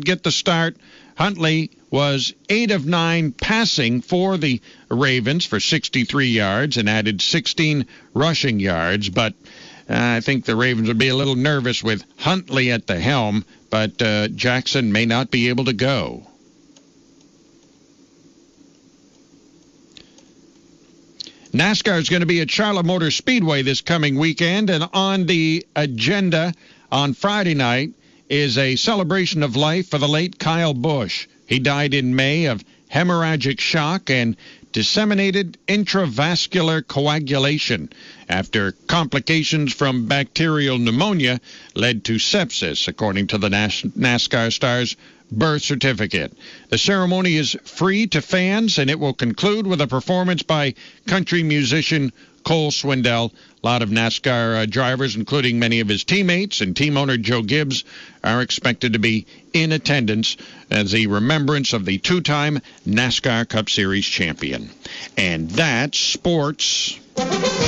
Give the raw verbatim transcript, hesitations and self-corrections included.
would get the start. Huntley was eight of nine passing for the Ravens for sixty-three yards and added sixteen rushing yards. But uh, I think the Ravens would be a little nervous with Huntley at the helm, but uh, Jackson may not be able to go. NASCAR is going to be at Charlotte Motor Speedway this coming weekend, and on the agenda on Friday night is a celebration of life for the late Kyle Busch. He died in May of hemorrhagic shock and disseminated intravascular coagulation after complications from bacterial pneumonia led to sepsis, according to the NASCAR star's birth certificate. The ceremony is free to fans, and it will conclude with a performance by country musician Cole Swindell. A lot of NASCAR uh, drivers, including many of his teammates and team owner Joe Gibbs, are expected to be in attendance as a remembrance of the two-time NASCAR Cup Series champion. And that's sports.